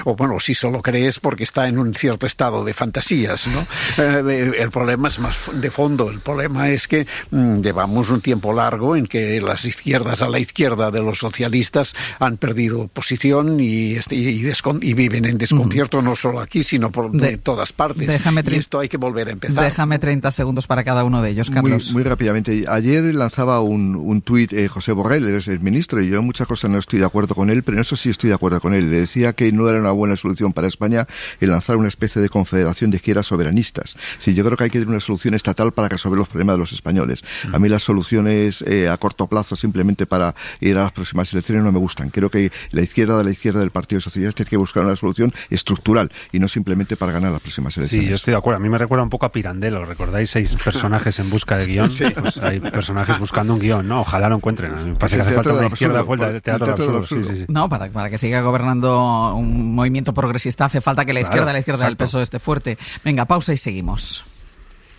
o bueno, si solo crees porque está en un cierto estado de fantasías, ¿no? El problema es más de fondo. El problema es que llevamos un tiempo largo en que las izquierdas a la izquierda de los socialistas han perdido posición y viven en desconcierto, no solo aquí, sino por todas partes. Y esto hay que volver a empezar. Déjame 30 segundos para cada uno de ellos, Carlos. Muy rápidamente. Ayer lanzaba un tuit José Borrell, es el ministro, y yo en muchas cosas no estoy de acuerdo con él, pero en eso sí estoy de acuerdo con él. Le decía que no era una buena solución para España el lanzar una especie de confederación de izquierdas soberanistas. Sí, yo creo que hay que tener una solución estatal para resolver los problemas de los españoles. A mí las soluciones a corto plazo simplemente para ir a las próximas elecciones no me gustan. Creo que la izquierda del Partido Socialista tiene que buscar una solución estructural y no simplemente para ganar las próximas elecciones. Sí, yo estoy de acuerdo. A mí me recuerda un poco a Pirandello. ¿Recordáis 6 personajes en busca de guión? Sí. Pues hay personajes buscando un guión, ¿no? Ojalá lo encuentren. Me parece que hace falta una izquierda fuerte de teatro del absurdo. Sí. No, para que siga gobernando un movimiento progresista hace falta que la izquierda del PSOE esté fuerte. Venga, pausa y seguimos.